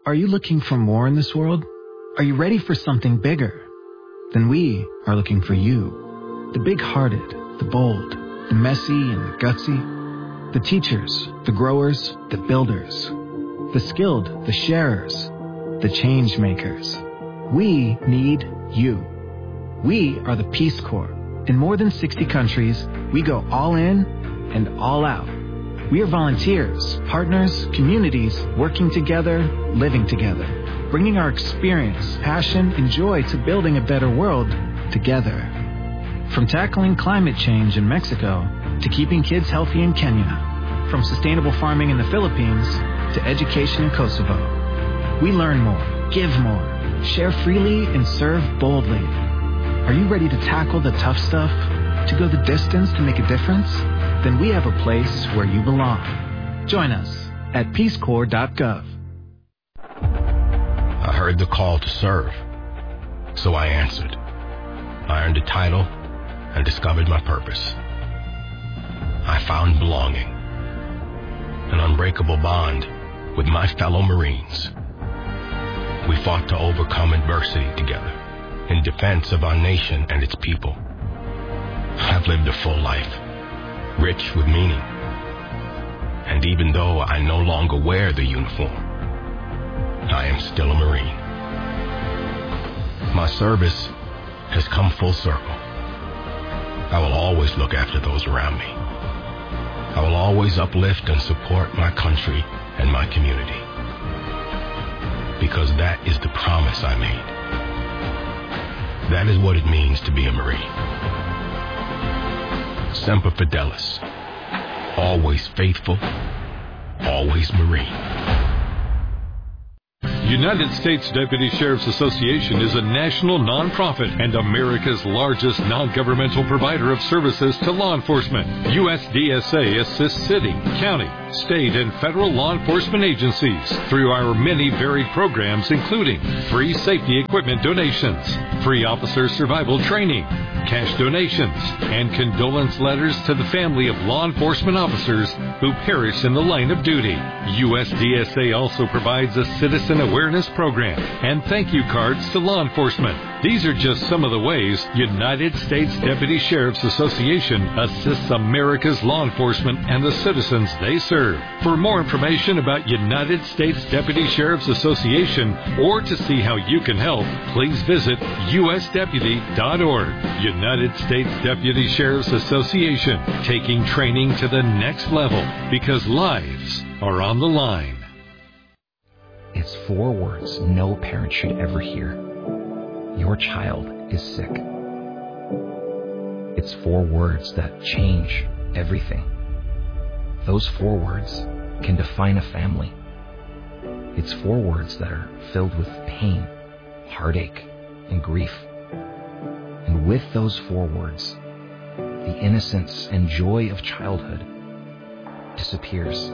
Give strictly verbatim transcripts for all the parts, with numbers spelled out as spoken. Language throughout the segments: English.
Are you looking for more in this world? Are you ready for something bigger? Then we are looking for you. The big-hearted, the bold, the messy and the gutsy. The teachers, the growers, the builders. The skilled, the sharers, the change makers. We need you. We are the Peace Corps. In more than sixty countries, we go all in and all out. We are volunteers, partners, communities, working together, living together, bringing our experience, passion, and joy to building a better world together. From tackling climate change in Mexico to keeping kids healthy in Kenya, from sustainable farming in the Philippines to education in Kosovo. We learn more, give more, share freely, and serve boldly. Are you ready to tackle the tough stuff? To go the distance to make a difference? Then we have a place where you belong. Join us at peace corps dot gov. I heard the call to serve, so I answered. I earned a title and discovered my purpose. I found belonging, an unbreakable bond with my fellow Marines. We fought to overcome adversity together in defense of our nation and its people. I've lived a full life, rich with meaning. And even though I no longer wear the uniform, I am still a Marine. My service has come full circle. I will always look after those around me. I will always uplift and support my country and my community. Because that is the promise I made. That is what it means to be a Marine. Semper Fidelis. Always faithful, always Marine. United States Deputy Sheriff's Association is a national nonprofit and America's largest non-governmental provider of services to law enforcement. U S D S A assists city, county, state, and federal law enforcement agencies through our many varied programs, including free safety equipment donations, free officer survival training, cash donations, and condolence letters to the family of law enforcement officers who perish in the line of duty. U S D S A also provides a citizen awareness program and thank you cards to law enforcement. These are just some of the ways United States Deputy Sheriff's Association assists America's law enforcement and the citizens they serve. For more information about United States Deputy Sheriff's Association or to see how you can help, please visit U S deputy dot org. United States Deputy Sheriff's Association, taking training to the next level because lives are on the line. It's four words no parent should ever hear. Your child is sick. It's four words that change everything. Those four words can define a family. It's four words that are filled with pain, heartache, and grief. And with those four words, the innocence and joy of childhood disappears.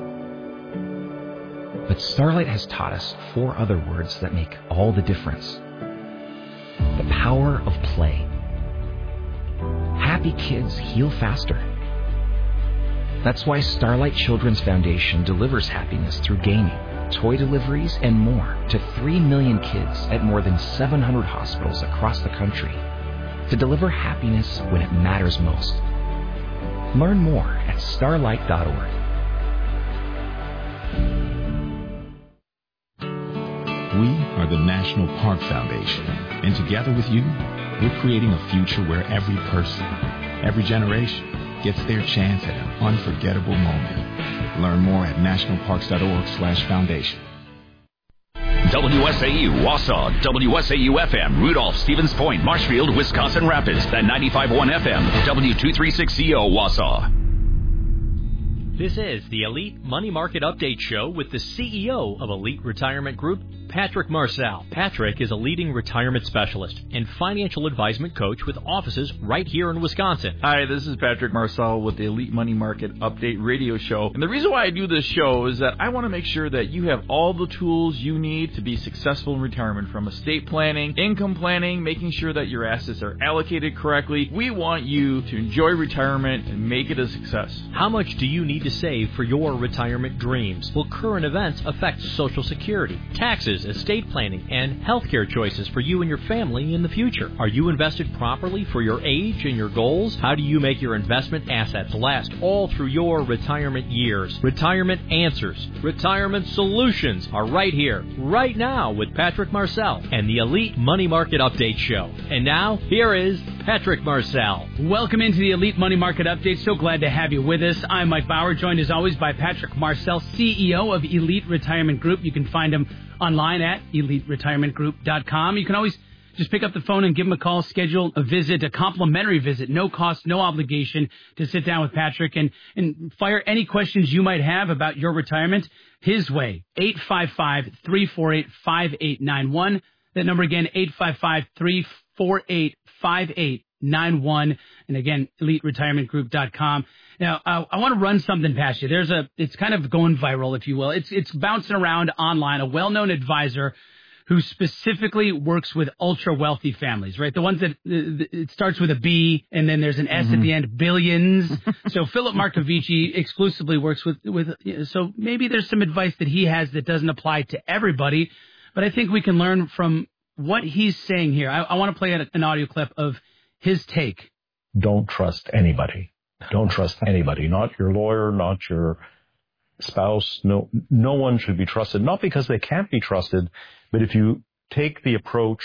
But Starlight has taught us four other words that make all the difference. The power of play. Happy kids heal faster. That's why Starlight Children's Foundation delivers happiness through gaming, toy deliveries, and more to three million kids at more than seven hundred hospitals across the country to deliver happiness when it matters most. Learn more at starlight dot org. We are the National Park Foundation, and together with you, we're creating a future where every person, every generation, gets their chance at an unforgettable moment. Learn more at national parks dot org slash foundation. W S A U, Wausau, W S A U F M, Rudolph, Stevens Point, Marshfield, Wisconsin Rapids, at ninety-five point one F M, W two thirty-six C O, Wausau. This is the Elite Money Market Update Show with the C E O of Elite Retirement Group, Patrick Marcel. Patrick is a leading retirement specialist and financial advisement coach with offices right here in Wisconsin. Hi, this is Patrick Marcel with the Elite Money Market Update Radio Show. And the reason why I do this show is that I want to make sure that you have all the tools you need to be successful in retirement, from estate planning, income planning, making sure that your assets are allocated correctly. We want you to enjoy retirement and make it a success. How much do you need to save for your retirement dreams? Will current events affect Social Security, taxes, mortgages, estate planning, and healthcare choices for you and your family in the future. Are you invested properly for your age and your goals? How do you make your investment assets last all through your retirement years? Retirement Answers, Retirement Solutions are right here, right now with Patrick Marcel and the Elite Money Market Update Show. And now, here is Patrick Marcel. Welcome into the Elite Money Market Update. So glad to have you with us. I'm Mike Bauer, joined as always by Patrick Marcel, C E O of Elite Retirement Group. You can find him online at elite retirement group dot com. You can always just pick up the phone and give him a call, schedule a visit, a complimentary visit, no cost, no obligation, to sit down with Patrick and, and fire any questions you might have about your retirement his way. eight five five, three four eight, five eight nine one. That number again, eight five five, three four eight, five eight nine one. And again, elite retirement group dot com. Now, uh, I want to run something past you. There's a, it's kind of going viral, if you will. It's, it's bouncing around online, a well-known advisor who specifically works with ultra-wealthy families, right? The ones that, uh, it starts with a B, and then there's an S mm-hmm. at the end, billions. So Philip Markovici exclusively works with, with, so maybe there's some advice that he has that doesn't apply to everybody, but I think we can learn from what he's saying here. I, I want to play an audio clip of his take. Don't trust anybody. Don't trust anybody, not your lawyer, not your spouse. No, no one should be trusted, not because they can't be trusted, but if you take the approach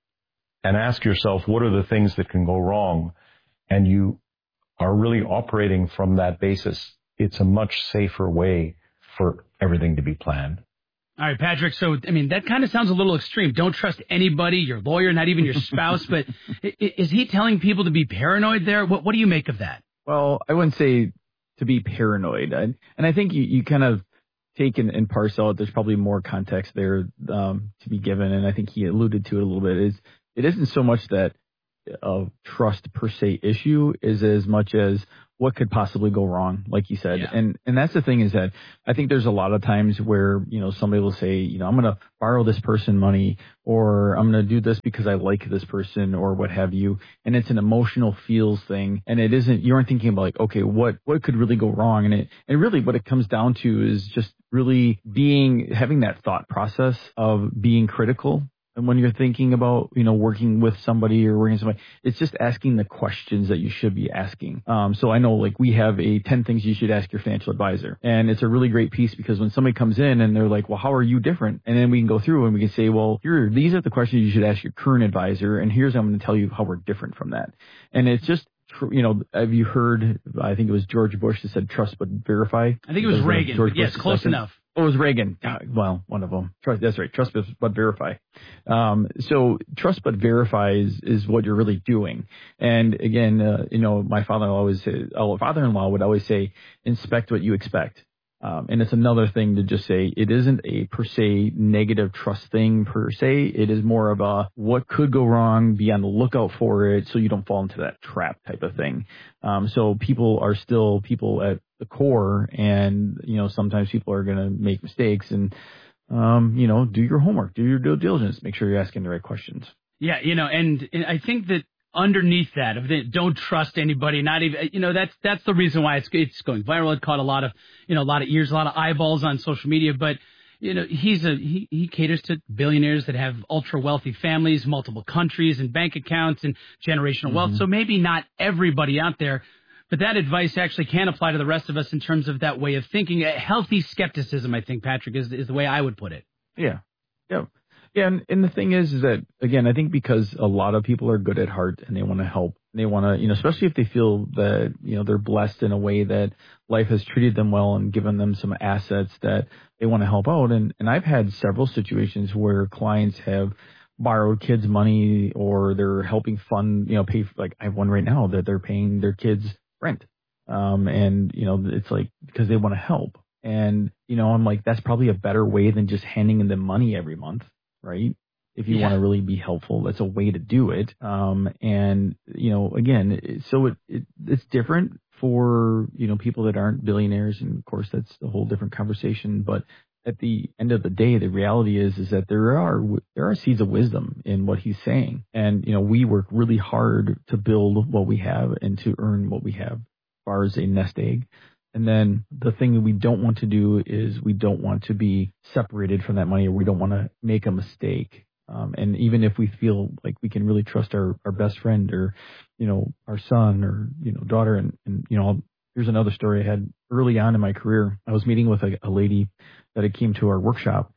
and ask yourself, what are the things that can go wrong? And you are really operating from that basis, it's a much safer way for everything to be planned. All right, Patrick. So, I mean, that kind of sounds a little extreme. Don't trust anybody, your lawyer, not even your spouse. But is he telling people to be paranoid there? What, what do you make of that? Well, I wouldn't say to be paranoid. And, and I think you, you kind of take and, and parse out, there's probably more context there um, to be given. And I think he alluded to it a little bit. Is it isn't so much that a trust per se issue is as much as what could possibly go wrong, like you said. Yeah. And and that's the thing is that I think there's a lot of times where, you know, somebody will say, you know, I'm going to borrow this person money, or I'm going to do this because I like this person, or what have you. And it's an emotional feels thing. And it isn't, you aren't thinking about like, okay, what, what could really go wrong? And it, and really what it comes down to is just really being, having that thought process of being critical. And when you're thinking about, you know, working with somebody or working with somebody, it's just asking the questions that you should be asking. Um, so I know, like, we have a ten things you should ask your financial advisor. And it's a really great piece because when somebody comes in and they're like, well, how are you different? And then we can go through and we can say, well, here, these are the questions you should ask your current advisor. And here's, I'm going to tell you how we're different from that. And it's just, you know, have you heard, I think it was George Bush that said trust but verify. I think it was Reagan, but yes, close enough. Oh, it was Reagan. Well, one of them. Trust, that's right. Trust but verify. Um, so trust but verify is, is what you're really doing. And again, uh, you know, my father-in-law always say, oh, father-in-law would always say, inspect what you expect. Um, and it's another thing to just say it isn't a per se negative trust thing per se. It is more of a what could go wrong, be on the lookout for it so you don't fall into that trap type of thing. Um, so people are still people at the core, and, you know, sometimes people are going to make mistakes, and, um, you know, do your homework, do your due diligence, make sure you're asking the right questions. Yeah, you know, and, and I think that underneath that, of the, don't trust anybody, not even, you know, that's that's the reason why it's it's going viral. It caught a lot of, you know, a lot of ears, a lot of eyeballs on social media. But, you know, he's a he, he caters to billionaires that have ultra wealthy families, multiple countries, and bank accounts, and generational mm-hmm. wealth. So maybe not everybody out there, but that advice actually can apply to the rest of us in terms of that way of thinking. A healthy skepticism, I think, Patrick, is is the way I would put it. Yeah, yeah. Yeah, and, and the thing is, is that, again, I think because a lot of people are good at heart and they want to help, they want to, you know, especially if they feel that, you know, they're blessed in a way that life has treated them well and given them some assets that they want to help out. And, and I've had several situations where clients have borrowed kids money, or they're helping fund, you know, pay, like I have one right now that they're paying their kids rent. Um, and, you know, it's like because they want to help. And, you know, I'm like, that's probably a better way than just handing them money every month. Right? If you yeah. want to really be helpful, that's a way to do it. Um, and, you know, again, so it, it it's different for, you know, people that aren't billionaires. And of course, that's a whole different conversation. But at the end of the day, the reality is, is that there are, there are seeds of wisdom in what he's saying. And, you know, we work really hard to build what we have and to earn what we have as far as a nest egg. And then the thing that we don't want to do is we don't want to be separated from that money, or we don't want to make a mistake. Um, and even if we feel like we can really trust our, our best friend or, you know, our son or, you know, daughter. And, and, you know, here's another story I had early on in my career. I was meeting with a, a lady that had came to our workshop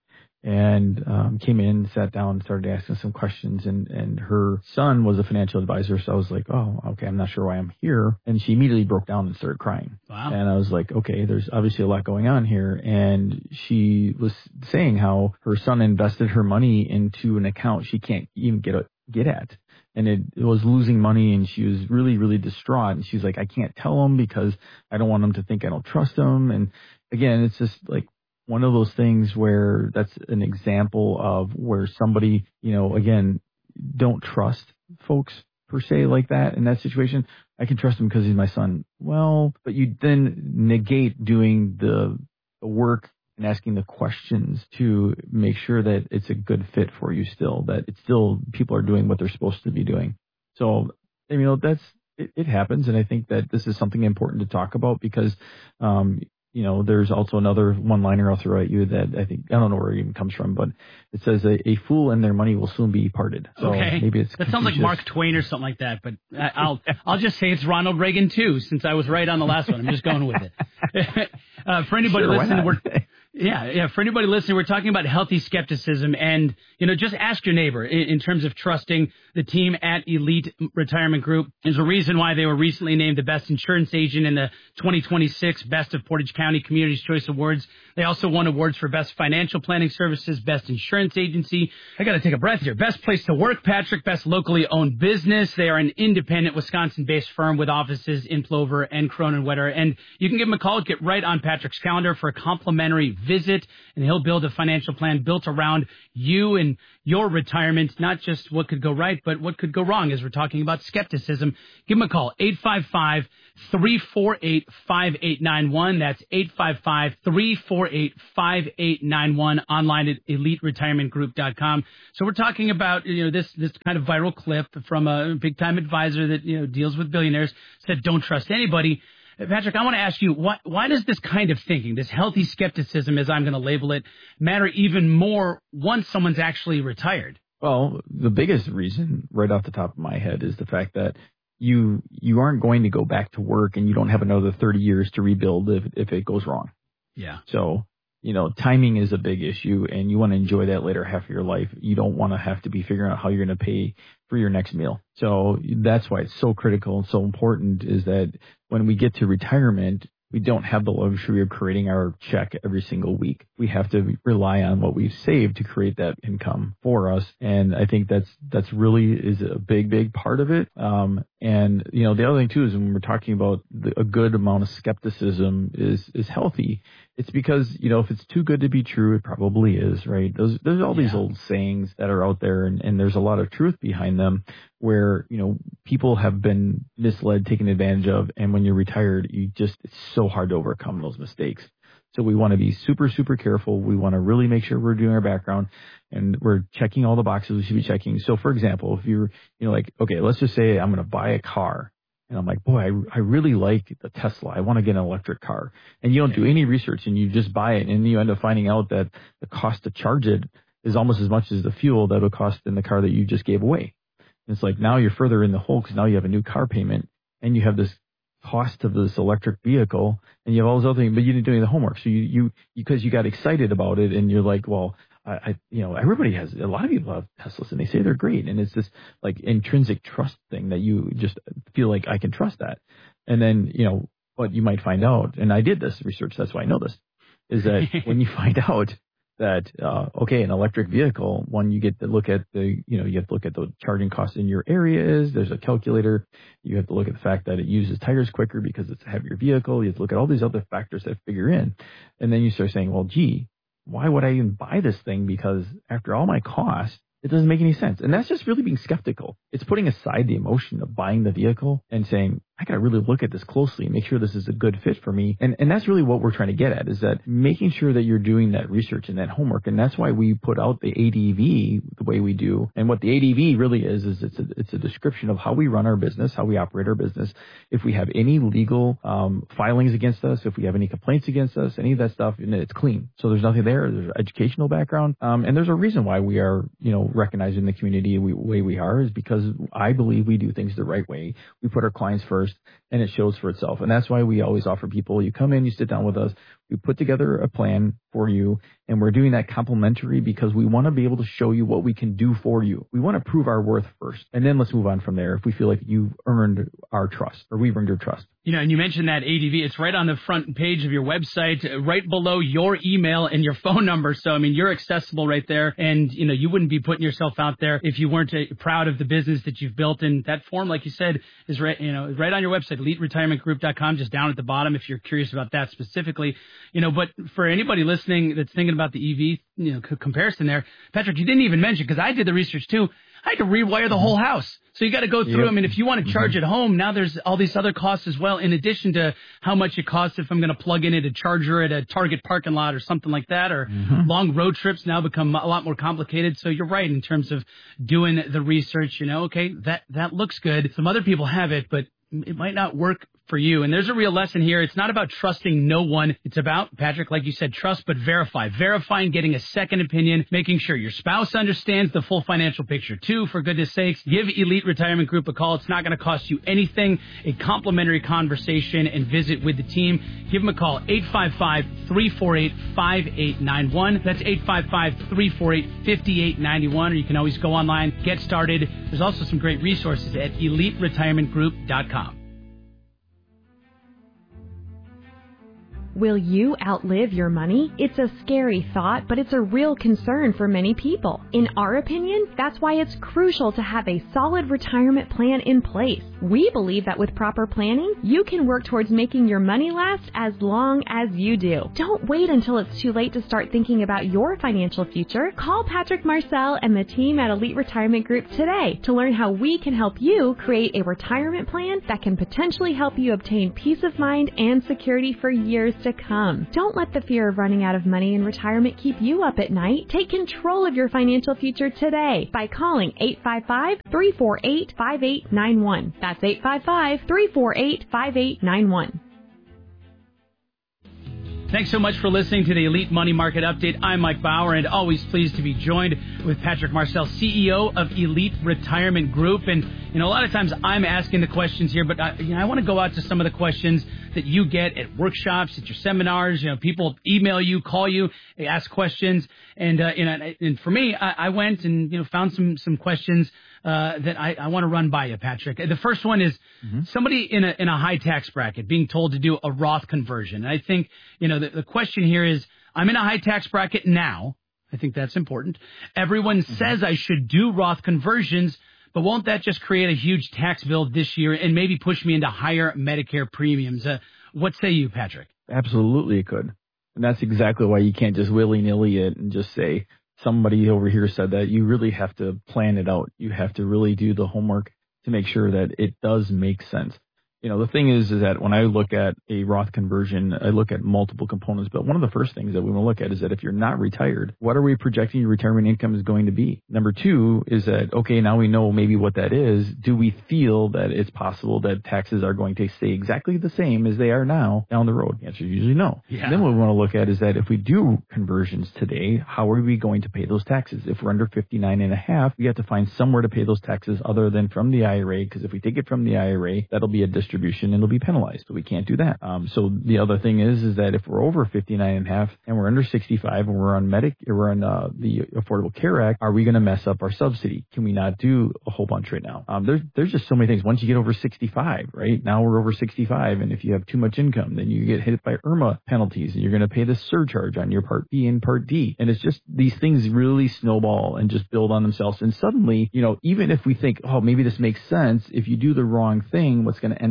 and um, came in, sat down, started asking some questions. And, and her son was a financial advisor. So I was like, oh, okay, I'm not sure why I'm here. And she immediately broke down and started crying. Wow. And I was like, okay, there's obviously a lot going on here. And she was saying how her son invested her money into an account she can't even get a, get at. And it, it was losing money, and she was really, really distraught. And she's like, I can't tell him because I don't want him to think I don't trust him. And again, it's just like one of those things where that's an example of where somebody, you know, again, don't trust folks per se like that in that situation. I can trust him because he's my son. Well, but you then negate doing the, the work and asking the questions to make sure that it's a good fit for you still, that it's still people are doing what they're supposed to be doing. So, you know, that's, it, it happens. And I think that this is something important to talk about because, um, you know, there's also another one-liner I'll throw at you that I think, I don't know where it even comes from, but it says a, a fool and their money will soon be parted. So okay. Maybe it's that sounds like Mark Twain or something like that, but I, I'll I'll just say it's Ronald Reagan too, since I was right on the last one. I'm just going with it. uh, for anybody sure, listening, we're Yeah, yeah. For anybody listening, we're talking about healthy skepticism, and you know, just ask your neighbor in, in terms of trusting the team at Elite Retirement Group. There's a reason why they were recently named the best insurance agent in the twenty twenty-six Best of Portage County Communities Choice Awards. They also won awards for best financial planning services, best insurance agency. I got to take a breath here. Best place to work, Patrick. Best locally owned business. They are an independent Wisconsin-based firm with offices in Plover and Cronenwetter. And you can give them a call. Get right on Patrick's calendar for a complimentary visit, and he'll build a financial plan built around you and your retirement, not just what could go right, but what could go wrong, as we're talking about skepticism. Give him a call, eight five five, three four eight, five eight nine one. That's eight five five, three four eight, five eight nine one, online at elite retirement group dot com. So we're talking about, you know, this this kind of viral clip from a big-time advisor that, you know, deals with billionaires, said don't trust anybody. Patrick, I want to ask you, why, why does this kind of thinking, this healthy skepticism, as I'm going to label it, matter even more once someone's actually retired? Well, the biggest reason right off the top of my head is the fact that you you aren't going to go back to work and you don't have another thirty years to rebuild if, if it goes wrong. Yeah. So, you know, timing is a big issue, and you want to enjoy that later half of your life. You don't want to have to be figuring out how you're going to pay for your next meal. So that's why it's so critical and so important, is that when we get to retirement, we don't have the luxury of creating our check every single week. We have to rely on what we've saved to create that income for us. And I think that's, that's really is a big, big part of it. Um, and, you know, the other thing too is when we're talking about the, a good amount of skepticism is, is healthy. It's because, you know, if it's too good to be true, it probably is, right? Those, there's all yeah. these old sayings that are out there, and, and there's a lot of truth behind them where, you know, people have been misled, taken advantage of. And when you're retired, you just, it's so hard to overcome those mistakes. So we want to be super, super careful. We want to really make sure we're doing our background and we're checking all the boxes we should be checking. So for example, if you're, you know, like, okay, let's just say I'm going to buy a car. And I'm like, boy, I, I really like the Tesla. I want to get an electric car. And you don't do any research and you just buy it. And you end up finding out that the cost to charge it is almost as much as the fuel that would cost in the car that you just gave away. And it's like now you're further in the hole because now you have a new car payment and you have this cost of this electric vehicle and you have all those other things, but you didn't do any of the homework. So you, you, because you got excited about it and you're like, well, I, I, you know, everybody has, a lot of people have Teslas and they say they're great. And it's this like intrinsic trust thing that you just feel like I can trust that. And then, you know, what you might find out, and I did this research, that's why I know this, is that when you find out that, uh, okay, an electric vehicle, one, you get to look at the, you know, you have to look at the charging costs in your area is, there's a calculator. You have to look at the fact that it uses tires quicker because it's a heavier vehicle. You have to look at all these other factors that figure in. And then you start saying, well, gee, why would I even buy this thing? Because after all my costs, it doesn't make any sense. And that's just really being skeptical. It's putting aside the emotion of buying the vehicle and saying, I got to really look at this closely and make sure this is a good fit for me. And and that's really what we're trying to get at, is that making sure that you're doing that research and that homework. And that's why we put out the A D V the way we do. And what the A D V really is, is it's a, it's a description of how we run our business, how we operate our business. If we have any legal um, filings against us, if we have any complaints against us, any of that stuff, and it's clean. So there's nothing there. There's educational background. Um, and there's a reason why we are, you know, recognized in the community the way we are, is because I believe we do things the right way. We put our clients first, and it shows for itself. And that's why we always offer people, you come in, you sit down with us, we put together a plan for you, and we're doing that complimentary because we want to be able to show you what we can do for you. We want to prove our worth first, and then let's move on from there if we feel like you've earned our trust or we've earned your trust. You know, and you mentioned that A D V. It's right on the front page of your website, right below your email and your phone number. So, I mean, you're accessible right there. And, you know, you wouldn't be putting yourself out there if you weren't uh, proud of the business that you've built. And that form, like you said, is right, you know, right on your website, elite retirement group dot com, just down at the bottom if you're curious about that specifically. You know, but for anybody listening that's thinking about the E V, you know, c- comparison there, Patrick, you didn't even mention, because I did the research too, I had to rewire the whole house. So you got to go through. Yep. I mean, if you want to charge mm-hmm. at home, now there's all these other costs as well, in addition to how much it costs if I'm going to plug in at a charger at a Target parking lot or something like that, or mm-hmm. long road trips now become a lot more complicated. So you're right in terms of doing the research. You know, okay, that that looks good. Some other people have it, but it might not work for you. And there's a real lesson here. It's not about trusting no one. It's about, Patrick, like you said, trust, but verify. Verifying, getting a second opinion, making sure your spouse understands the full financial picture too, for goodness sakes. Give Elite Retirement Group a call. It's not going to cost you anything. A complimentary conversation and visit with the team. Give them a call, eight five five, three four eight, five eight nine one. That's eight five five, three four eight, five eight nine one. Or you can always go online, get started. There's also some great resources at elite retirement group dot com. Will you outlive your money? It's a scary thought, but it's a real concern for many people. In our opinion, that's why it's crucial to have a solid retirement plan in place. We believe that with proper planning, you can work towards making your money last as long as you do. Don't wait until it's too late to start thinking about your financial future. Call Patrick Marcel and the team at Elite Retirement Group today to learn how we can help you create a retirement plan that can potentially help you obtain peace of mind and security for years to come. Don't let the fear of running out of money in retirement keep you up at night. Take control of your financial future today by calling eight five five, three four eight, five eight nine one. That's eight five five, three four eight, five eight nine one. Thanks so much for listening to the Elite Money Market Update. I'm Mike Bauer, and always pleased to be joined with Patrick Marcel, C E O of Elite Retirement Group. And, you know, a lot of times I'm asking the questions here, but I, you know, I want to go out to some of the questions that you get at workshops, at your seminars. You know, people email you, call you, they ask questions. And, uh, you know, and for me, I, I went and, you know, found some, some questions Uh, that I, I want to run by you, Patrick. The first one is mm-hmm. somebody in a in a high tax bracket being told to do a Roth conversion. And I think, you know, the, the question here is, I'm in a high tax bracket now. I think that's important. Everyone mm-hmm. says I should do Roth conversions, but won't that just create a huge tax bill this year and maybe push me into higher Medicare premiums? Uh, what say you, Patrick? Absolutely it could. And that's exactly why you can't just willy-nilly it and just say, somebody over here said that. You really have to plan it out. You have to really do the homework to make sure that it does make sense. You know, the thing is, is that when I look at a Roth conversion, I look at multiple components. But one of the first things that we want to look at is that if you're not retired, what are we projecting your retirement income is going to be? Number two is that, okay, now we know maybe what that is. Do we feel that it's possible that taxes are going to stay exactly the same as they are now down the road? The answer is usually no. Yeah. Then what we want to look at is that if we do conversions today, how are we going to pay those taxes? If we're under fifty-nine and a half, we have to find somewhere to pay those taxes other than from the I R A, because if we take it from the I R A, that'll be a distribution. distribution and it'll be penalized. So we can't do that. Um, so the other thing is, is that if we're over fifty-nine and a half and we're under sixty-five and we're on Medic, we're on uh, the Affordable Care Act, are we going to mess up our subsidy? Can we not do a whole bunch right now? Um, there's, there's just so many things. Once you get over sixty-five, right now we're over sixty-five. And if you have too much income, then you get hit by IRMA penalties and you're going to pay the surcharge on your Part B and Part D. And it's just these things really snowball and just build on themselves. And suddenly, you know, even if we think, oh, maybe this makes sense, if you do the wrong thing, what's going to end up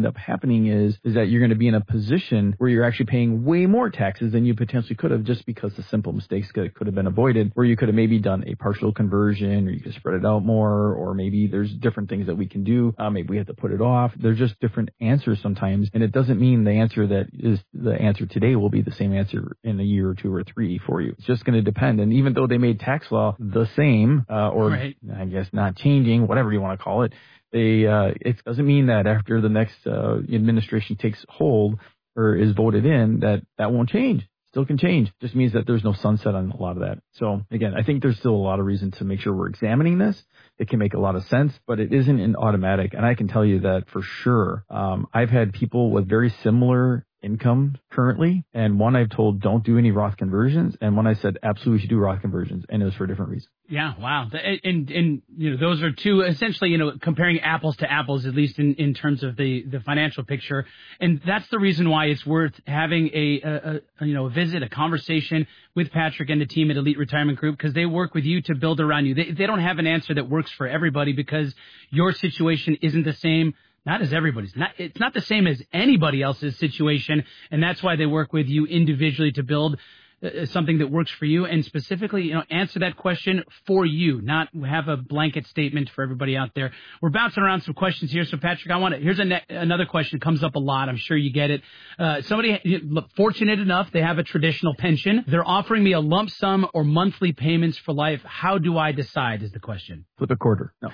up happening is, is that you're going to be in a position where you're actually paying way more taxes than you potentially could have just because the simple mistakes could, could have been avoided, where you could have maybe done a partial conversion, or you could spread it out more, or maybe there's different things that we can do. Uh, maybe we have to put it off. There's just different answers sometimes, and it doesn't mean the answer that is the answer today will be the same answer in a year or two or three for you. It's just going to depend. And even though they made tax law the same, uh, or right. I guess not changing, whatever you want to call it, they uh, it doesn't mean that after the next uh, administration takes hold or is voted in that that won't change. Still can change. Just means that there's no sunset on a lot of that. So again, I think there's still a lot of reason to make sure we're examining this. It can make a lot of sense, but it isn't an automatic. And I can tell you that for sure. Um, I've had people with very similar income currently, and one I've told don't do any Roth conversions, and one I said absolutely should do Roth conversions, and it was for a different reason. Yeah, wow. And, and you know, those are two, essentially, you know, comparing apples to apples, at least in, in terms of the, the financial picture. And that's the reason why it's worth having a, a, a you know, a visit, a conversation with Patrick and the team at Elite Retirement Group, because they work with you to build around you. They, they don't have an answer that works for everybody because your situation isn't the same. Not as everybody's. Not, it's not the same as anybody else's situation, and that's why they work with you individually to build uh, something that works for you, and specifically, you know, answer that question for you, not have a blanket statement for everybody out there. We're bouncing around some questions here, so Patrick, I want to. Here's a ne- another question that comes up a lot. I'm sure you get it. Uh, somebody, look, fortunate enough, they have a traditional pension. They're offering me a lump sum or monthly payments for life. How do I decide? Is the question. Flip a quarter. No.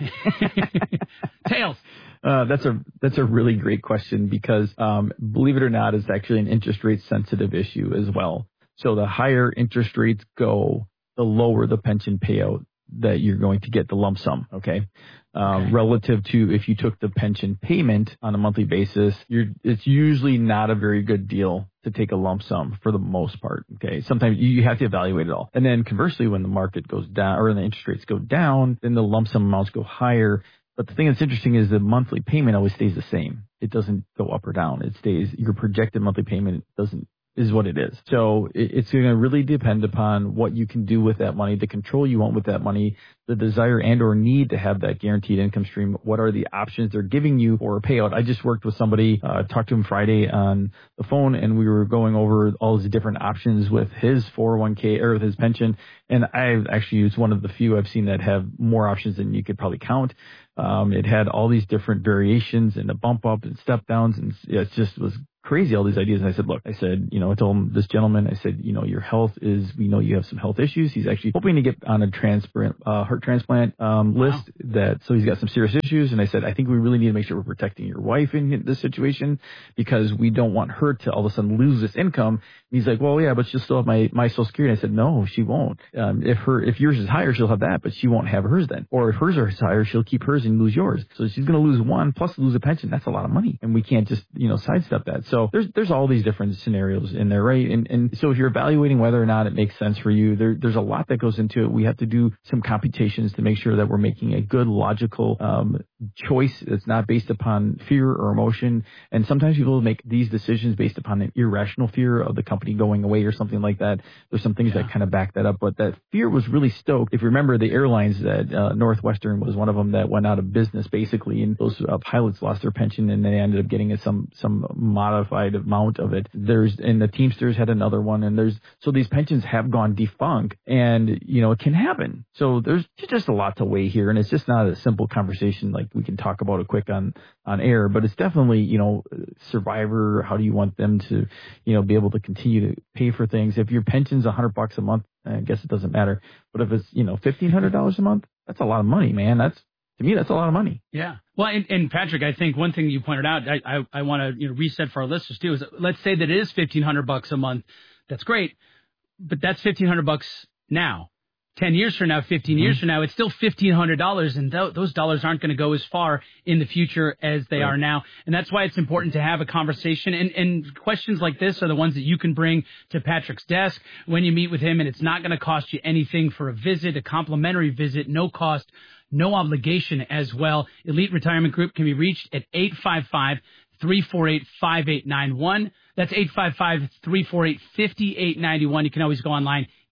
Tails. Uh, that's a that's a really great question because, um, believe it or not, it's actually an interest rate sensitive issue as well. So the higher interest rates go, the lower the pension payout that you're going to get, the lump sum. Okay, um, okay. Relative to if you took the pension payment on a monthly basis, you're it's usually not a very good deal to take a lump sum for the most part. Okay, sometimes you have to evaluate it all, and then conversely, when the market goes down or the interest rates go down, then the lump sum amounts go higher. But the thing that's interesting is the monthly payment always stays the same. It doesn't go up or down. It stays, your projected monthly payment doesn't, is what it is. So it, it's going to really depend upon what you can do with that money, the control you want with that money, the desire and or need to have that guaranteed income stream. What are the options they're giving you for a payout? I just worked with somebody, uh, talked to him Friday on the phone, and we were going over all the different options with his four oh one k or with his pension. And I've actually used one of the few I've seen that have more options than you could probably count. Um, it had all these different variations and a bump up and step downs, and it just was crazy, all these ideas. And I said, look, I said, you know, I told him, this gentleman, I said, you know, your health is, we know you have some health issues. He's actually hoping to get on a transplant, uh, heart transplant, um, list wow. that, so he's got some serious issues. And I said, I think we really need to make sure we're protecting your wife in this situation because we don't want her to all of a sudden lose this income. And he's like, well, yeah, but she'll still have my, my social security. I said, no, she won't. Um, if her, if yours is higher, she'll have that, but she won't have hers then. Or if hers is higher, she'll keep hers and lose yours. So she's going to lose one plus lose a pension. That's a lot of money. And we can't just, you know, sidestep that. So there's, there's all these different scenarios in there, right? And, and so if you're evaluating whether or not it makes sense for you, there, there's a lot that goes into it. We have to do some computations to make sure that we're making a good, logical um, choice that's not based upon fear or emotion. And sometimes people make these decisions based upon an irrational fear of the company going away or something like that. There's some things yeah. that kind of back that up, but that fear was really stoked. If you remember the airlines that uh, Northwestern was one of them that went out of business basically, and those uh, pilots lost their pension and they ended up getting a, some some modified amount of it. There's and the Teamsters had another one, and there's so these pensions have gone defunct, and you know it can happen. So there's just a lot to weigh here, and it's just not a simple conversation like we can talk about it quick on on air, but it's definitely, you know, survivor. How do you want them to, you know, be able to continue to pay for things? If your pension's a hundred bucks a month, I guess it doesn't matter. But if it's, you know, fifteen hundred dollars a month, that's a lot of money, man. That's, to me, that's a lot of money. Yeah. Well, and, and Patrick, I think one thing you pointed out, I I, I want to you know reset for our listeners too, is let's say that it is fifteen hundred bucks a month. That's great, but that's fifteen hundred bucks now. Ten years from now, fifteen mm-hmm. years from now, it's still fifteen hundred dollars, and th- those dollars aren't going to go as far in the future as they right. are now. And that's why it's important to have a conversation. And, and questions like this are the ones that you can bring to Patrick's desk when you meet with him, and it's not going to cost you anything for a visit, a complimentary visit, no cost, no obligation as well. Elite Retirement Group can be reached at eight five five, three four eight, five eight nine one. That's eight five five, three four eight, five eight nine one. You can always go online,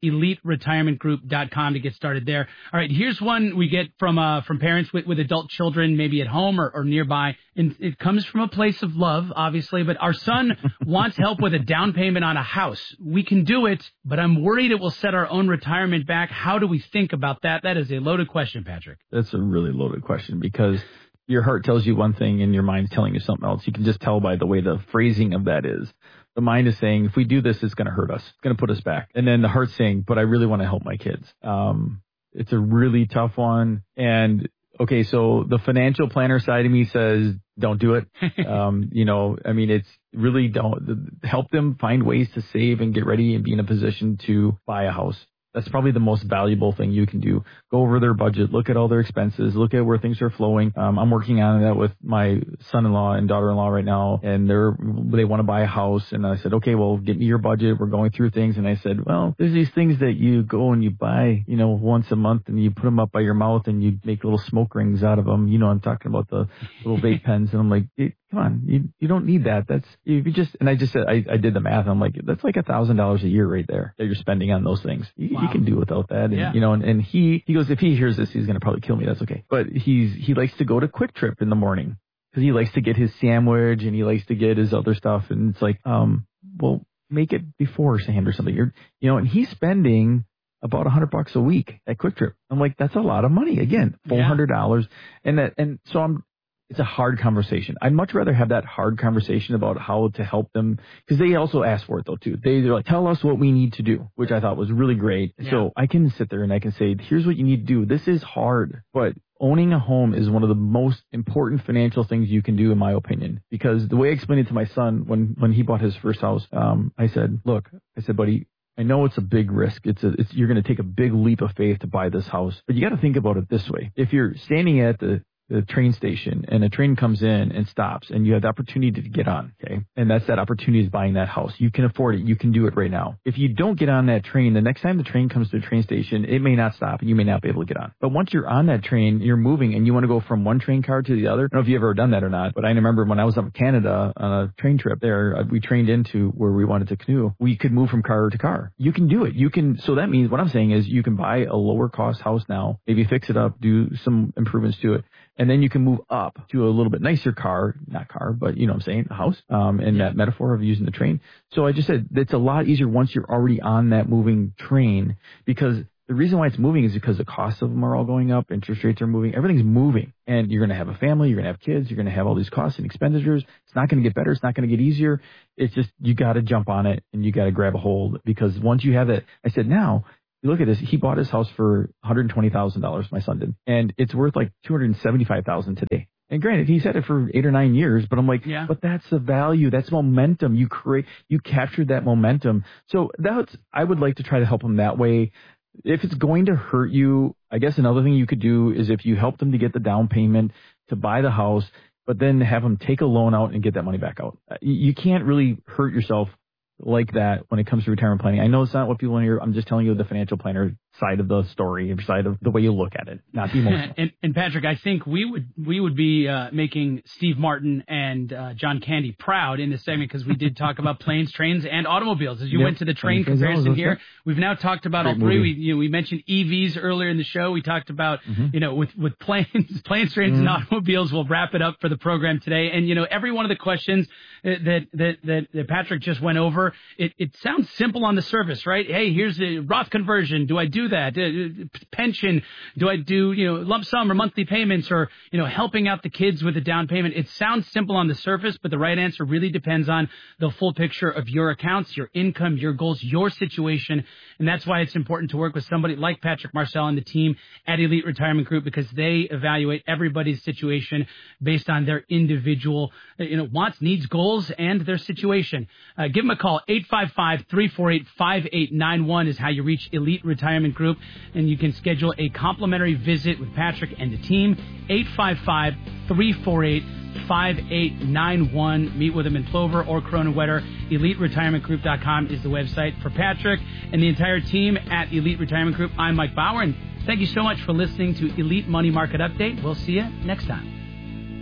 elite retirement group dot com to get started there. All right, here's one we get from uh, from parents with, with adult children, maybe at home or, or nearby. And it comes from a place of love, obviously, but our son wants help with a down payment on a house. We can do it, but I'm worried it will set our own retirement back. How do we think about that? That is a loaded question, Patrick. That's a really loaded question because your heart tells you one thing and your mind's telling you something else. You can just tell by the way the phrasing of that is. The mind is saying, if we do this, it's going to hurt us. It's going to put us back. And then the heart's saying, but I really want to help my kids. Um, it's a really tough one. And okay, so the financial planner side of me says, don't do it. um, you know, I mean, it's really don't help them find ways to save and get ready and be in a position to buy a house. That's probably the most valuable thing you can do. Go over their budget, look at all their expenses, look at where things are flowing. Um, I'm working on that with my son-in-law and daughter-in-law right now, and they're they want to buy a house. And I said, okay, well, get me your budget. We're going through things. And I said, well, there's these things that you go and you buy, you know, once a month, and you put them up by your mouth, and you make little smoke rings out of them. You know, I'm talking about the little vape pens. And I'm like, hey, come on, you you don't need that. That's you just. And I just said, I, I did the math. I'm like, that's like a thousand dollars a year right there that you're spending on those things. You, wow. you can do without that. And, yeah. you know, and, and he, he goes, if he hears this, he's going to probably kill me. That's okay. But he's, he likes to go to Quick Trip in the morning because he likes to get his sandwich and he likes to get his other stuff. And it's like, um, well, make it beforehand or something. You're, you know, and he's spending about a hundred bucks a week at Quick Trip. I'm like, that's a lot of money. Again, four hundred dollars. Yeah. And that, and so I'm, it's a hard conversation. I'd much rather have that hard conversation about how to help them, because they also ask for it though too. They, they're like, tell us what we need to do, which I thought was really great. Yeah. So I can sit there and I can say, here's what you need to do. This is hard, but owning a home is one of the most important financial things you can do, in my opinion, because the way I explained it to my son when, when he bought his first house, um, I said, look, I said, buddy, I know it's a big risk. It's a, it's, you're going to take a big leap of faith to buy this house, but you got to think about it this way. If you're standing at the the train station and a train comes in and stops and you have the opportunity to get on, okay? And that's that opportunity is buying that house. You can afford it. You can do it right now. If you don't get on that train, the next time the train comes to the train station, it may not stop and you may not be able to get on. But once you're on that train, you're moving and you want to go from one train car to the other. I don't know if you've ever done that or not, but I remember when I was up in Canada on a train trip there, we trained into where we wanted to canoe. We could move from car to car. You can do it. You can, so that means what I'm saying is you can buy a lower cost house now, maybe fix it up, do some improvements to it. And then you can move up to a little bit nicer car, not car, but you know what I'm saying, a house, um, and yeah. that metaphor of using the train. So I just said it's a lot easier once you're already on that moving train, because the reason why it's moving is because the costs of them are all going up, interest rates are moving, everything's moving. And you're going to have a family, you're going to have kids, you're going to have all these costs and expenditures. It's not going to get better, it's not going to get easier. It's just, you got to jump on it and you got to grab a hold, because once you have that, I said now, you look at this, he bought his house for one hundred twenty thousand dollars, my son did, and it's worth like two hundred seventy-five thousand dollars today. And granted, he's had it for eight or nine years, but I'm like, yeah. but that's the value, that's momentum. You create, you captured that momentum. So that's, I would like to try to help him that way. If it's going to hurt you, I guess another thing you could do is if you help them to get the down payment to buy the house, but then have them take a loan out and get that money back out. You can't really hurt yourself like that when it comes to retirement planning. I know it's not what people want to hear. I'm just telling you the financial planner side of the story, side of the way you look at it, not the emotional. and, and Patrick, I think we would we would be uh, making Steve Martin and uh, John Candy proud in this segment, because we did talk about planes, trains, and automobiles. As you yep. went to the train Planes, comparison here, we've now talked about Great all three. We, you know, we mentioned E Vs earlier in the show. We talked about mm-hmm. you know with with planes, planes, trains, mm-hmm. and automobiles. We'll wrap it up for the program today. And you know, every one of the questions that that that, that Patrick just went over, it, it sounds simple on the surface, right? Hey, here's the Roth conversion. Do I do that? Uh, pension? Do I do, you know, lump sum or monthly payments, or, you know, helping out the kids with a down payment? It sounds simple on the surface, but the right answer really depends on the full picture of your accounts, your income, your goals, your situation. And that's why it's important to work with somebody like Patrick Marcel and the team at Elite Retirement Group, because they evaluate everybody's situation based on their individual, you know, wants, needs, goals, and their situation. Uh, give them a call. eight five five, three four eight, five eight nine one is how you reach Elite Retirement Group. And you can schedule a complimentary visit with Patrick and the team. eight five five, three four eight, five eight nine one. Meet with them in Plover or Corona Wetter. elite retirement group dot com is the website. For Patrick and the entire team at Elite Retirement Group, I'm Mike Bauer, and thank you so much for listening to Elite Money Market Update. We'll see you next time.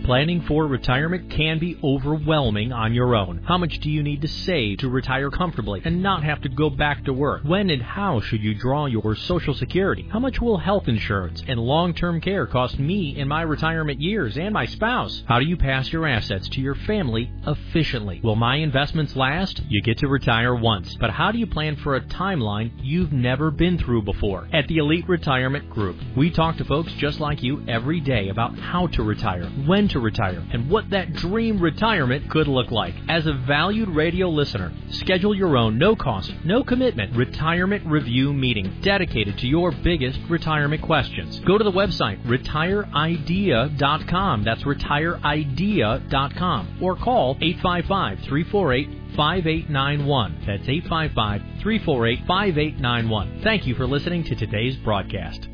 Planning for retirement can be overwhelming on your own. How much do you need to save to retire comfortably and not have to go back to work? When and how should you draw your Social Security? How much will health insurance and long-term care cost me in my retirement years and my spouse? How do you pass your assets to your family efficiently? Will my investments last? You get to retire once, but how do you plan for a timeline you've never been through before? At the Elite Retirement Group, we talk to folks just like you every day about how to retire, when to retire, and what that dream retirement could look like. As a valued radio listener, schedule your own no-cost, no-commitment retirement review meeting dedicated to your biggest retirement questions. Go to the website retire idea dot com. That's retire idea dot com. Or call eight five five, three four eight, five eight nine one. That's eight five five, three four eight, five eight nine one. Thank you for listening to today's broadcast.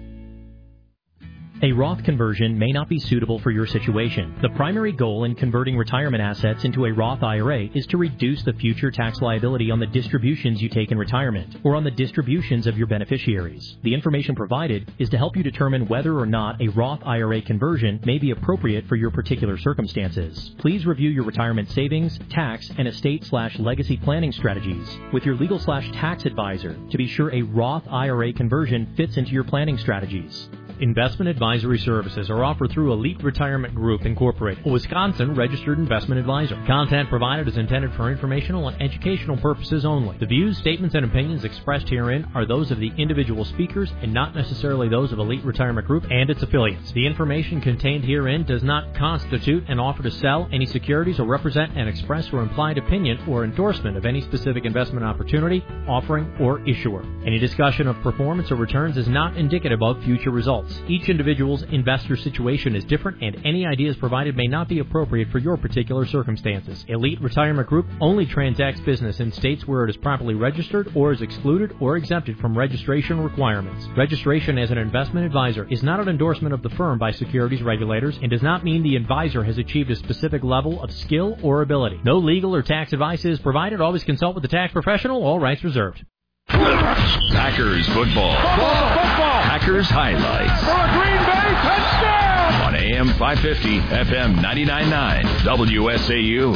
A Roth conversion may not be suitable for your situation. The primary goal in converting retirement assets into a Roth I R A is to reduce the future tax liability on the distributions you take in retirement or on the distributions of your beneficiaries. The information provided is to help you determine whether or not a Roth I R A conversion may be appropriate for your particular circumstances. Please review your retirement savings, tax, and estate slash legacy planning strategies with your legal slash tax advisor to be sure a Roth I R A conversion fits into your planning strategies. Investment advisory services are offered through Elite Retirement Group, Incorporated, a Wisconsin-registered investment advisor. Content provided is intended for informational and educational purposes only. The views, statements, and opinions expressed herein are those of the individual speakers and not necessarily those of Elite Retirement Group and its affiliates. The information contained herein does not constitute an offer to sell any securities or represent an express or implied opinion or endorsement of any specific investment opportunity, offering, or issuer. Any discussion of performance or returns is not indicative of future results. Each individual's investor situation is different, and any ideas provided may not be appropriate for your particular circumstances. Elite Retirement Group only transacts business in states where it is properly registered or is excluded or exempted from registration requirements. Registration as an investment advisor is not an endorsement of the firm by securities regulators and does not mean the advisor has achieved a specific level of skill or ability. No legal or tax advice is provided. Always consult with the tax professional. All rights reserved. Packers football. Football, football. Packers highlights. For a Green Bay touchdown. On A M five fifty, F M ninety-nine point nine, W S A U.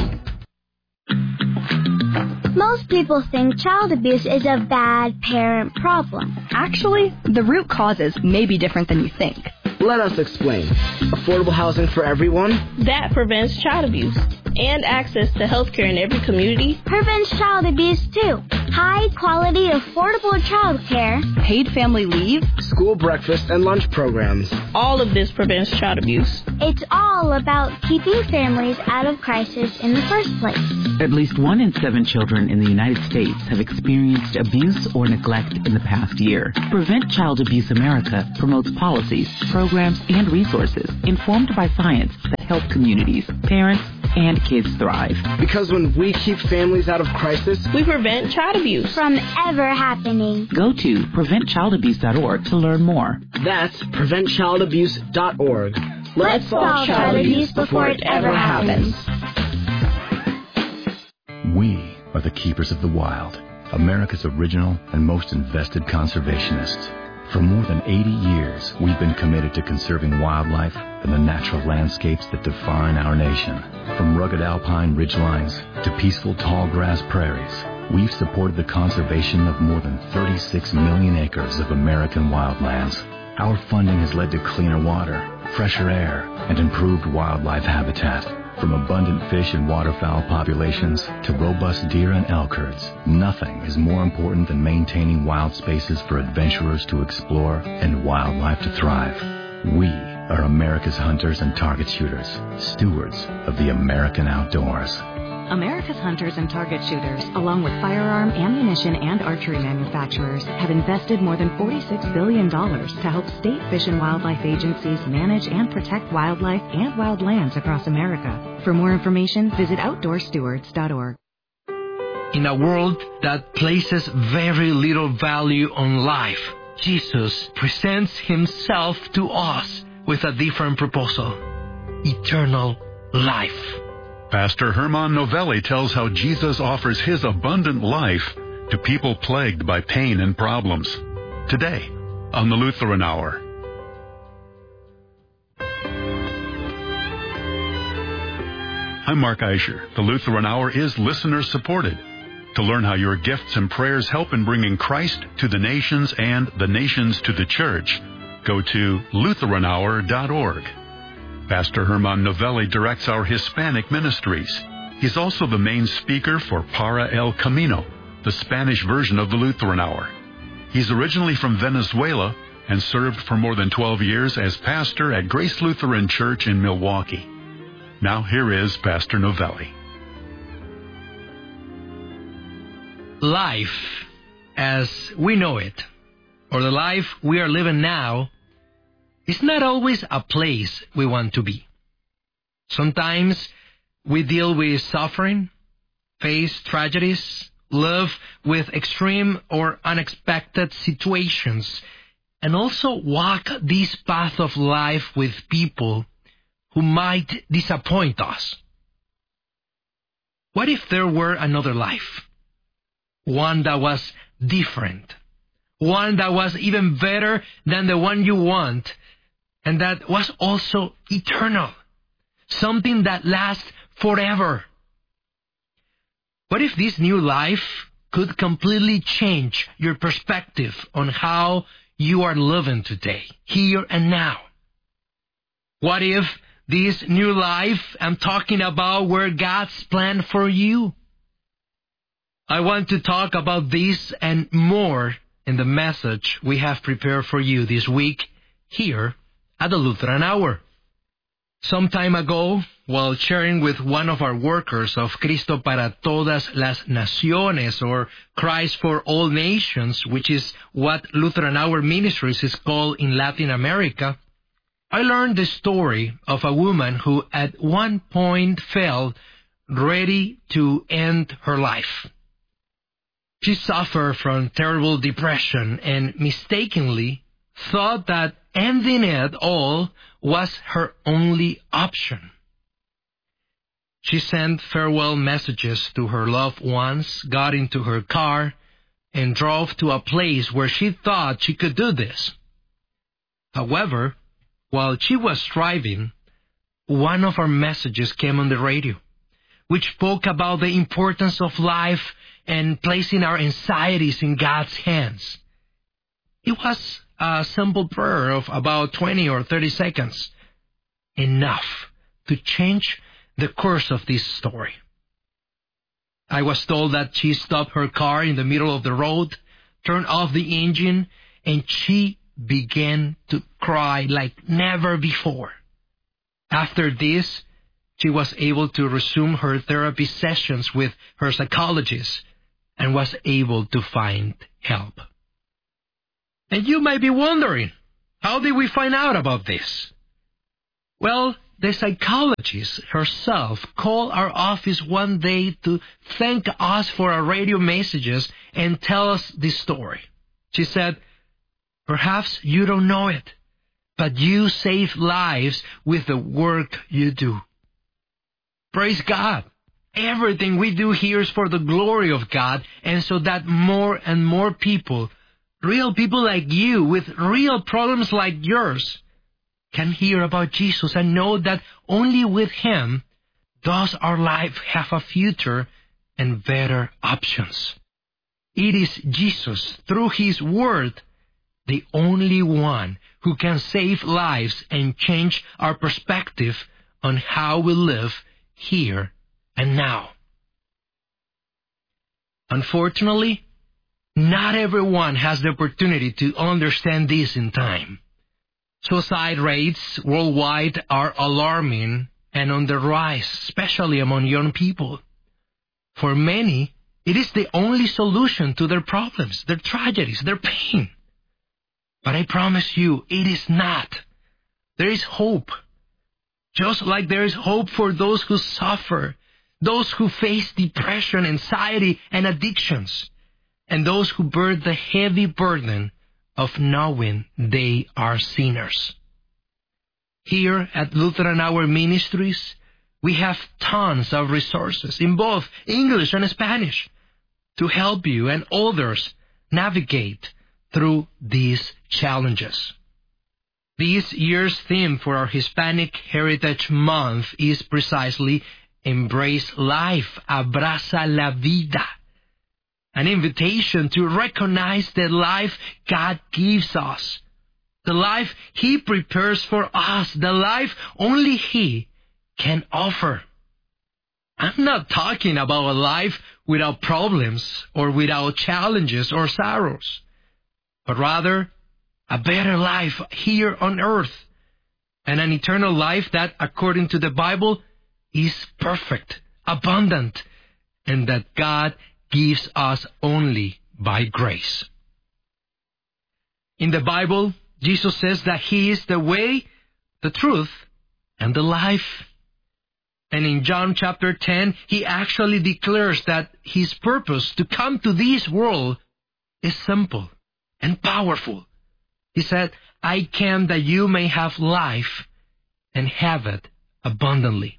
Most people think child abuse is a bad parent problem. Actually, the root causes may be different than you think. Let us explain. Affordable housing for everyone? That prevents child abuse. And access to health care in every community prevents child abuse too. High quality, affordable child care, paid family leave, school breakfast and lunch programs. All of this prevents child abuse. It's all about keeping families out of crisis in the first place. At least one in seven children in the United States have experienced abuse or neglect in the past year. Prevent Child Abuse America promotes policies, programs, and resources informed by science that help communities, parents, and kids thrive. Because when we keep families out of crisis, we prevent child abuse from ever happening. Go to prevent child abuse dot org to learn more. That's prevent child abuse dot org. Let's, Let's solve child abuse before it ever happens. We are the keepers of the wild, America's original and most invested conservationists. For more than eighty years, we've been committed to conserving wildlife and the natural landscapes that define our nation. From rugged alpine ridgelines to peaceful tall grass prairies, we've supported the conservation of more than thirty-six million acres of American wildlands. Our funding has led to cleaner water, fresher air, and improved wildlife habitat. From abundant fish and waterfowl populations to robust deer and elk herds, nothing is more important than maintaining wild spaces for adventurers to explore and wildlife to thrive. We are America's hunters and target shooters, stewards of the American outdoors. America's hunters and target shooters, along with firearm, ammunition, and archery manufacturers, have invested more than forty-six billion dollars to help state fish and wildlife agencies manage and protect wildlife and wildlands across America. For more information, visit outdoor stewards dot org. In a world that places very little value on life, Jesus presents himself to us with a different proposal: eternal life. Pastor Herman Novelli tells how Jesus offers his abundant life to people plagued by pain and problems. Today, on the Lutheran Hour. I'm Mark Eicher. The Lutheran Hour is listener-supported. To learn how your gifts and prayers help in bringing Christ to the nations and the nations to the church, go to Lutheran Hour dot org. Pastor Herman Novelli directs our Hispanic ministries. He's also the main speaker for Para el Camino, the Spanish version of the Lutheran Hour. He's originally from Venezuela and served for more than twelve years as pastor at Grace Lutheran Church in Milwaukee. Now here is Pastor Novelli. Life, as we know it, or the life we are living now, is not always a place we want to be. Sometimes we deal with suffering, face tragedies, live with extreme or unexpected situations, and also walk this path of life with people who might disappoint us. What if there were another life? One that was different. One that was even better than the one you want, and that was also eternal. Something that lasts forever. What if this new life could completely change your perspective on how you are living today, here and now? What if this new life I'm talking about were God's plan for you? I want to talk about this and more in the message we have prepared for you this week here at the Lutheran Hour. Some time ago, while sharing with one of our workers of Cristo para todas las naciones, or Christ for all nations, which is what Lutheran Hour Ministries is called in Latin America, I learned the story of a woman who at one point felt ready to end her life. She suffered from terrible depression and mistakenly thought that ending it all was her only option. She sent farewell messages to her loved ones, got into her car, and drove to a place where she thought she could do this. However, while she was driving, one of her messages came on the radio, which spoke about the importance of life and placing our anxieties in God's hands. It was a simple prayer of about twenty or thirty seconds, enough to change the course of this story. I was told that she stopped her car in the middle of the road, turned off the engine, and she began to cry like never before. After this, she was able to resume her therapy sessions with her psychologist and was able to find help. And you might be wondering, how did we find out about this? Well, the psychologist herself called our office one day to thank us for our radio messages and tell us this story. She said, "Perhaps you don't know it, but you save lives with the work you do." Praise God. Everything we do here is for the glory of God, and so that more and more people, real people like you with real problems like yours, can hear about Jesus and know that only with Him does our life have a future and better options. It is Jesus, through His Word, the only one who can save lives and change our perspective on how we live here and now. Unfortunately, not everyone has the opportunity to understand this in time. Suicide rates worldwide are alarming and on the rise, especially among young people. For many, it is the only solution to their problems, their tragedies, their pain. But I promise you, it is not. There is hope. Just like there is hope for those who suffer, those who face depression, anxiety, and addictions, and those who bear the heavy burden of knowing they are sinners. Here at Lutheran Hour Ministries, we have tons of resources in both English and Spanish to help you and others navigate through these challenges. This year's theme for our Hispanic Heritage Month is precisely embrace life, abraza la vida. An invitation to recognize the life God gives us, the life He prepares for us, the life only He can offer. I'm not talking about a life without problems or without challenges or sorrows, but rather a better life here on earth, and an eternal life that, according to the Bible, is perfect, abundant, and that God gives us only by grace. In the Bible, Jesus says that He is the way, the truth, and the life. And in John chapter ten, He actually declares that His purpose to come to this world is simple and powerful. He said, I came that you may have life and have it abundantly.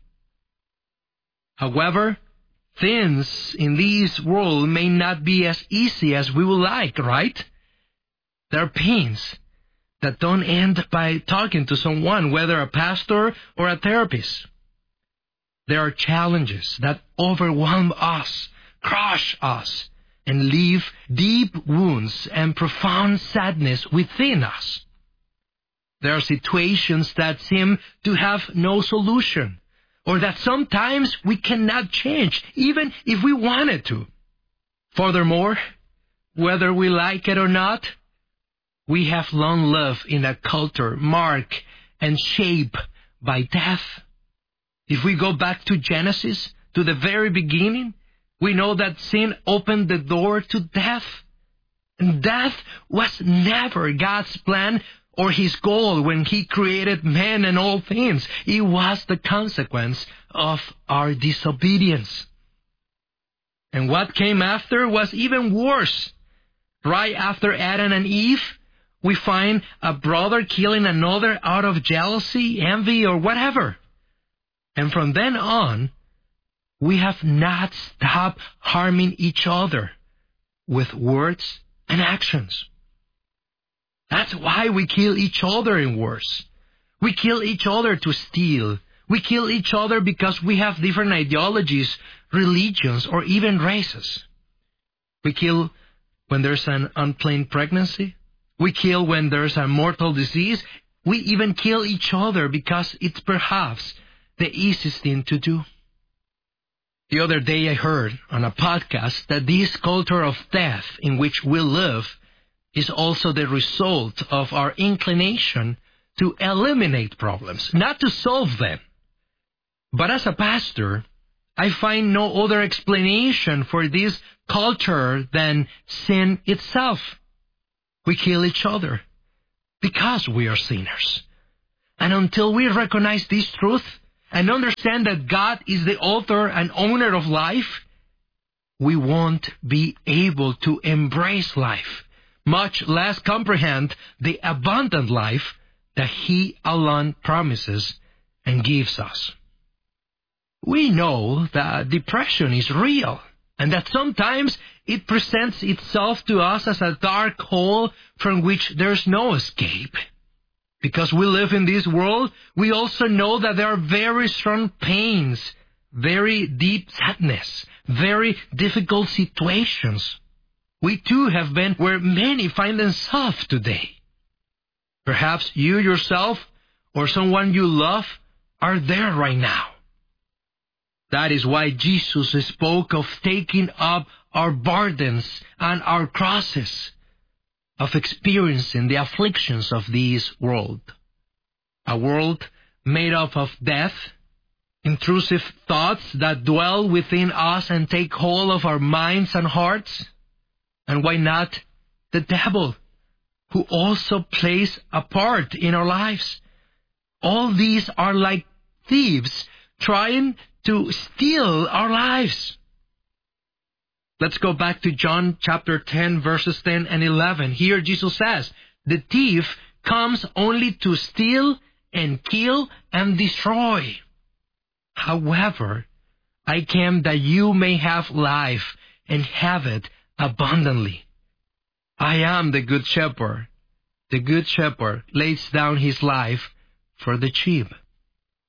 However, things in this world may not be as easy as we would like, right? There are pains that don't end by talking to someone, whether a pastor or a therapist. There are challenges that overwhelm us, crush us, and leave deep wounds and profound sadness within us. There are situations that seem to have no solution, or that sometimes we cannot change, even if we wanted to. Furthermore, whether we like it or not, we have long lived in a culture marked and shaped by death. If we go back to Genesis, to the very beginning, we know that sin opened the door to death. And death was never God's plan or His goal when He created man and all things. It was the consequence of our disobedience. And what came after was even worse. Right after Adam and Eve, we find a brother killing another out of jealousy, envy, or whatever. And from then on, we have not stopped harming each other with words and actions. That's why we kill each other in wars. We kill each other to steal. We kill each other because we have different ideologies, religions, or even races. We kill when there's an unplanned pregnancy. We kill when there's a mortal disease. We even kill each other because it's perhaps the easiest thing to do. The other day I heard on a podcast that this culture of death in which we live is also the result of our inclination to eliminate problems, not to solve them. But as a pastor, I find no other explanation for this culture than sin itself. We kill each other because we are sinners. And until we recognize this truth and understand that God is the author and owner of life, we won't be able to embrace life, much less comprehend the abundant life that He alone promises and gives us. We know that depression is real, and that sometimes it presents itself to us as a dark hole from which there's no escape. Because we live in this world, we also know that there are very strong pains, very deep sadness, very difficult situations. We too have been where many find themselves today. Perhaps you yourself or someone you love are there right now. That is why Jesus spoke of taking up our burdens and our crosses, of experiencing the afflictions of this world. A world made up of death, intrusive thoughts that dwell within us and take hold of our minds and hearts. And why not the devil, who also plays a part in our lives? All these are like thieves trying to steal our lives. Let's go back to John chapter ten, verses ten and eleven. Here Jesus says, the thief comes only to steal and kill and destroy. However, I came that you may have life and have it abundantly. I am the good shepherd. The good shepherd lays down his life for the sheep.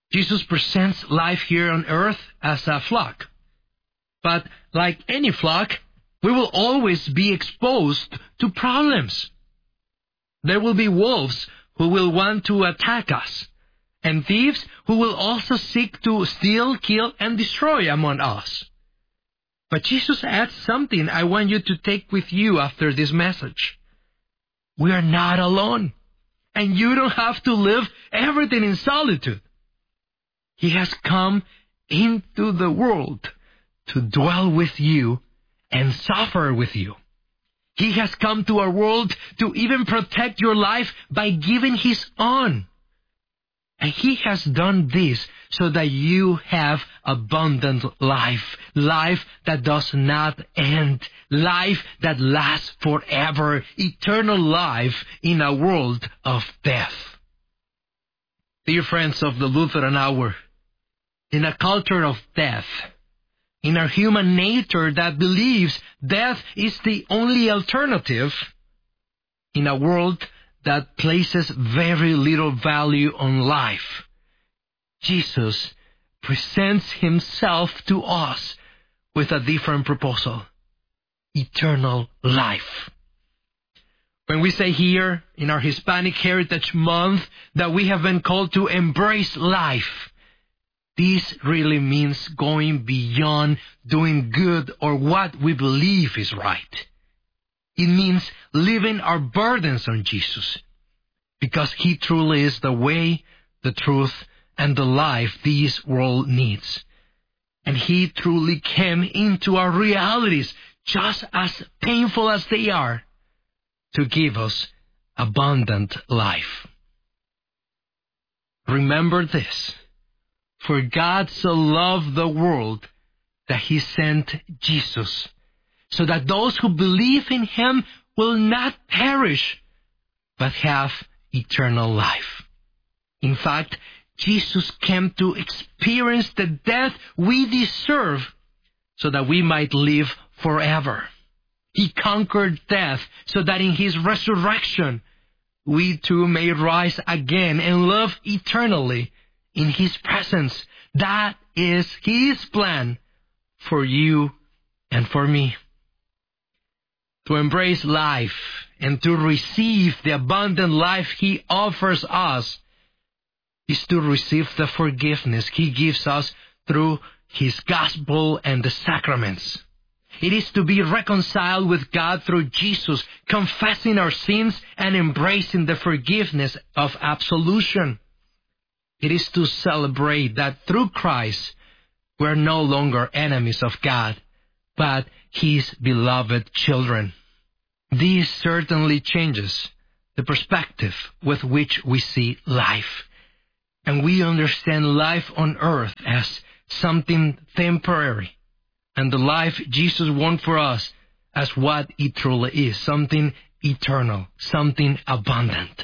Jesus presents life here on earth as a flock. But like any flock, we will always be exposed to problems. There will be wolves who will want to attack us, and thieves who will also seek to steal, kill, and destroy among us. But Jesus adds something I want you to take with you after this message. We are not alone, and you don't have to live everything in solitude. He has come into the world to dwell with you and suffer with you. He has come to our world to even protect your life by giving His own. And He has done this so that you have abundant life, life that does not end, life that lasts forever, eternal life in a world of death. Dear friends of the Lutheran Hour, in a culture of death, in our human nature that believes death is the only alternative, in a world that places very little value on life, Jesus presents Himself to us with a different proposal: eternal life. When we say here in our Hispanic Heritage Month that we have been called to embrace life, this really means going beyond doing good or what we believe is right. It means leaving our burdens on Jesus, because He truly is the way, the truth, and the life this world needs. And He truly came into our realities, just as painful as they are, to give us abundant life. Remember this: for God so loved the world that He sent Jesus, so that those who believe in Him will not perish, but have eternal life. In fact, Jesus came to experience the death we deserve so that we might live forever. He conquered death so that in His resurrection we too may rise again and live eternally in His presence. That is His plan for you and for me. To embrace life and to receive the abundant life He offers us is to receive the forgiveness He gives us through His gospel and the sacraments. It is to be reconciled with God through Jesus, confessing our sins and embracing the forgiveness of absolution. It is to celebrate that through Christ we are no longer enemies of God, but His beloved children. This certainly changes the perspective with which we see life. And we understand life on earth as something temporary, and the life Jesus won for us as what it truly is, something eternal, something abundant.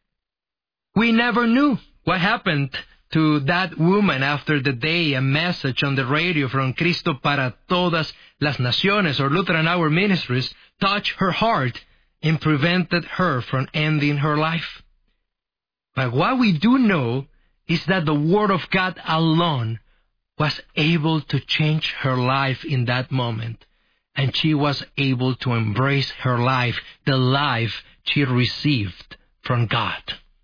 We never knew what happened to that woman after the day a message on the radio from Cristo para Todas las Naciones or Lutheran Hour Ministries touched her heart and prevented her from ending her life. But what we do know is that the Word of God alone was able to change her life in that moment, and she was able to embrace her life, the life she received from God.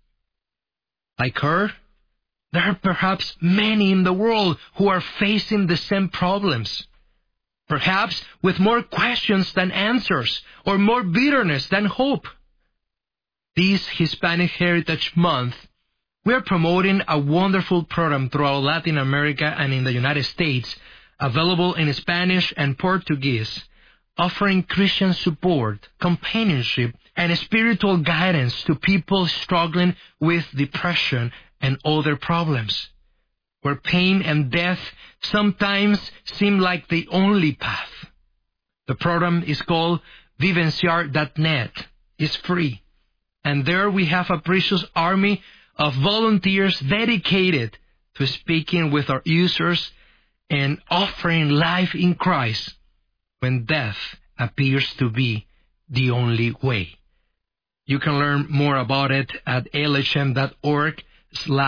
Like her, there are perhaps many in the world who are facing the same problems, perhaps with more questions than answers, or more bitterness than hope. This Hispanic Heritage Month, we are promoting a wonderful program throughout Latin America and in the United States, available in Spanish and Portuguese, offering Christian support, companionship, and spiritual guidance to people struggling with depression and other problems, where pain and death sometimes seem like the only path. The program is called Vivenciar dot net. It's free. And there we have a precious army of volunteers dedicated to speaking with our users and offering life in Christ when death appears to be the only way. You can learn more about it at L H M dot org slash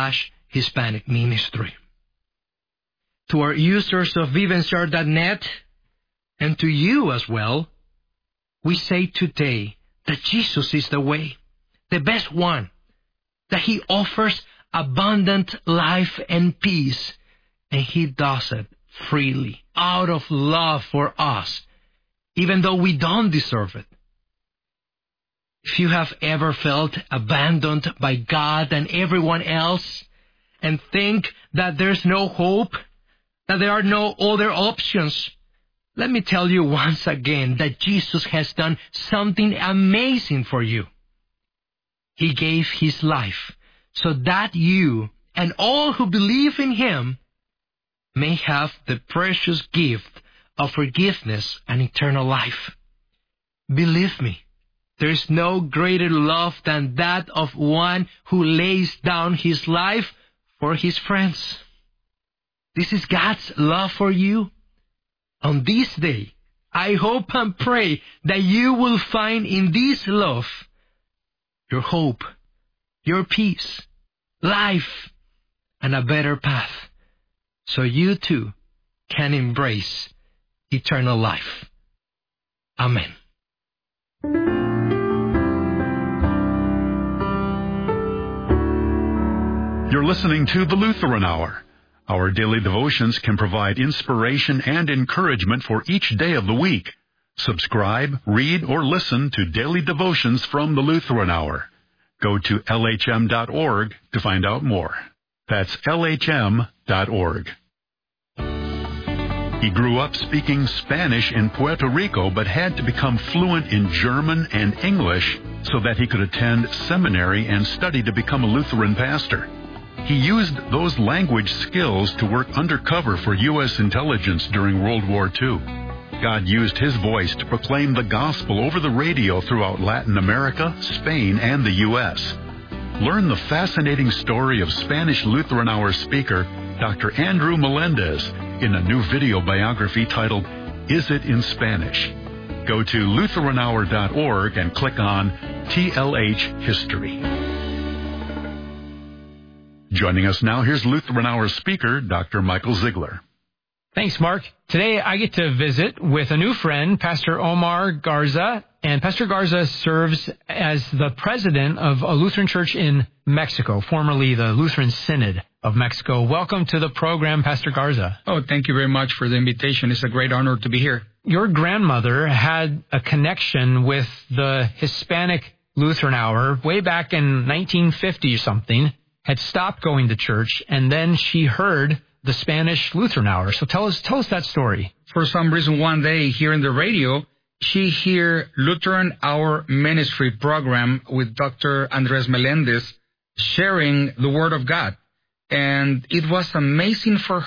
Hispanic Ministry. To our users of Vivenceur dot net, and to you as well, we say today that Jesus is the way, the best one, that He offers abundant life and peace, and He does it freely, out of love for us, even though we don't deserve it. If you have ever felt abandoned by God and everyone else, and think that there's no hope, that there are no other options, let me tell you once again that Jesus has done something amazing for you. He gave His life so that you and all who believe in Him may have the precious gift of forgiveness and eternal life. Believe me, there is no greater love than that of one who lays down his life for his friends. This is God's love for you. On this day, I hope and pray that you will find in this love your hope, your peace, life, and a better path, so you too can embrace eternal life. Amen. You're listening to the Lutheran Hour. Our daily devotions can provide inspiration and encouragement for each day of the week. Subscribe, read, or listen to daily devotions from the Lutheran Hour. Go to L H M dot org to find out more. That's L H M dot org. He grew up speaking Spanish in Puerto Rico, but had to become fluent in German and English so that he could attend seminary and study to become a Lutheran pastor. He used those language skills to work undercover for U S intelligence during World War Two. God used his voice to proclaim the gospel over the radio throughout Latin America, Spain, and the U S. Learn the fascinating story of Spanish Lutheran Hour speaker Doctor Andrew Melendez in a new video biography titled, Is It in Spanish? Go to Lutheran Hour dot org and click on T L H History. Joining us now, here's Lutheran Hour speaker, Doctor Michael Ziegler. Thanks, Mark. Today I get to visit with a new friend, Pastor Omar Garza. And Pastor Garza serves as the president of a Lutheran church in Mexico, formerly the Lutheran Synod of Mexico. Welcome to the program, Pastor Garza. Oh, thank you very much for the invitation. It's a great honor to be here. Your grandmother had a connection with the Hispanic Lutheran Hour way back in nineteen fifty or something, had stopped going to church, and then she heard the Spanish Lutheran Hour. So tell us, tell us that story. For some reason, one day here in the radio, she heard Lutheran Hour Ministry program with Doctor Andres Melendez sharing the Word of God. And it was amazing for